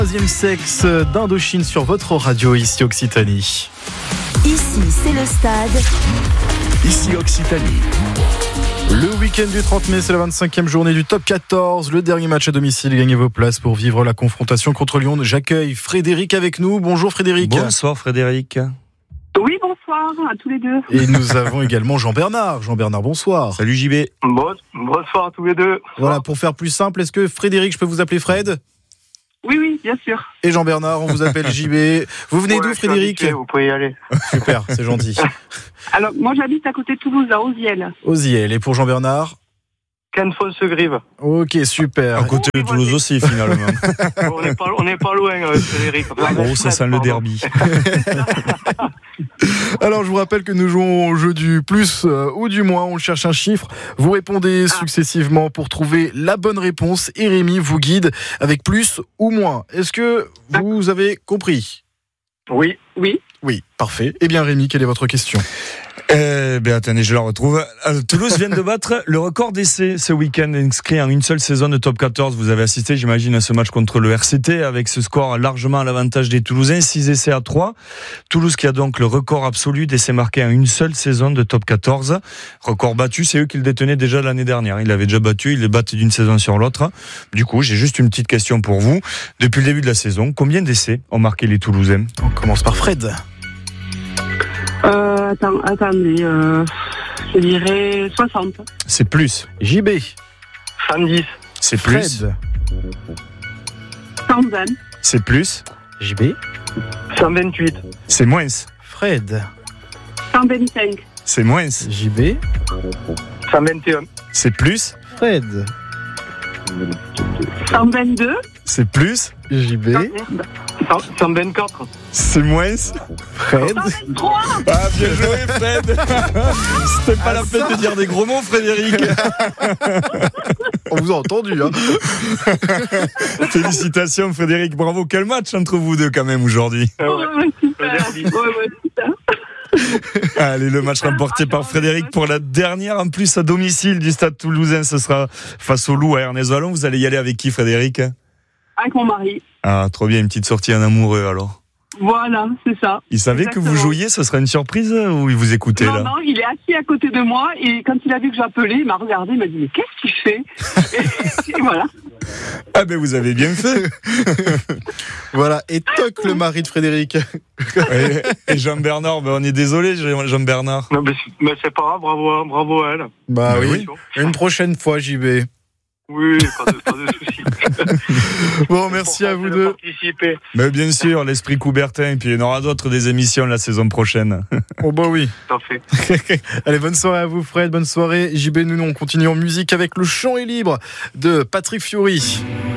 Troisième sexe d'Indochine sur votre radio, ici Occitanie. Ici, c'est le stade. Ici Occitanie. Le week-end du 30 mai, c'est la 25e journée du top 14. Le dernier match à domicile. Gagnez vos places pour vivre la confrontation contre Lyon. J'accueille Frédéric avec nous. Bonjour Frédéric. Bonsoir Frédéric. Oui, bonsoir à tous les deux. Et nous avons également Jean-Bernard. Jean-Bernard, bonsoir. Salut JB. Bonsoir à tous les deux. Voilà, pour faire plus simple, est-ce que Frédéric, je peux vous appeler Fred ? Oui, bien sûr. Et Jean-Bernard, on vous appelle JB. Vous venez d'où Frédéric ? Vous pouvez y aller. Super, c'est gentil. Alors, moi, j'habite à côté de Toulouse, à Oziel. Oziel. Et pour Jean-Bernard ? Cannes-Fosse-Grive. Ok, super. À côté de Toulouse aussi finalement. On n'est pas loin, Frédéric. Oh, ça sent le derby. Alors, je vous rappelle que nous jouons au jeu du plus ou du moins. On cherche un chiffre. Vous répondez successivement pour trouver la bonne réponse. Et Rémi vous guide avec plus ou moins. Est-ce que vous avez compris ? Oui. Oui, parfait. Eh bien, Rémi, quelle est votre question ? Attendez, je la retrouve. Toulouse vient de battre le record d'essais ce week-end inscrit en une seule saison de top 14. Vous avez assisté, j'imagine, à ce match contre le RCT avec ce score largement à l'avantage des Toulousains, 6 essais à 3. Toulouse qui a donc le record absolu d'essais marqués en une seule saison de top 14. Record battu, c'est eux qui le détenaient déjà l'année dernière. Ils l'avaient déjà battu, ils le battent d'une saison sur l'autre. Du coup, j'ai juste une petite question pour vous. Depuis le début de la saison, combien d'essais ont marqué les Toulousains ? On commence par Fred. Attendez, je dirais 60. C'est plus. JB. 110. C'est plus. Fred. 120. C'est plus. JB. 128. C'est moins. Fred. 125. C'est moins. JB. 121. C'est plus. Fred. 122. C'est plus. JB. 124. C'est moins. Fred. 123. Ah, bien joué, Fred. C'était pas la peine de dire des gros mots, Frédéric. On vous a entendu, hein. Félicitations, Frédéric. Bravo. Quel match entre vous deux, quand même, aujourd'hui. Super. Super. Allez, le match remporté par Frédéric pour la dernière, en plus, à domicile du Stade Toulousain. Ce sera face au Loup à Ernest-Vallon. Vous allez y aller avec qui, Frédéric ? Avec mon mari. Ah, trop bien. Une petite sortie en amoureux, alors. Voilà, c'est ça. Il savait Exactement. que vous jouiez, ce serait une surprise ou il vous écoutait là ? Non, il est assis à côté de moi et quand il a vu que j'appelais, il m'a regardé, il m'a dit mais qu'est-ce qu'il fait et voilà. Ah ben vous avez bien fait. Voilà, et toc le mari de Frédéric. Et Jean-Bernard, on est désolé Jean-Bernard. Non, mais c'est pas grave, bravo à elle. Bah Mais oui, une prochaine fois JB. Oui, pas de soucis. Bon, merci à vous deux. Participer. Mais bien sûr, l'esprit Coubertin, et puis il y en aura d'autres des émissions la saison prochaine. Oh bah oui. Tout à fait. Allez, bonne soirée à vous Fred, bonne soirée JB. Nous on continue en musique avec Le Chant est libre de Patrick Fiori.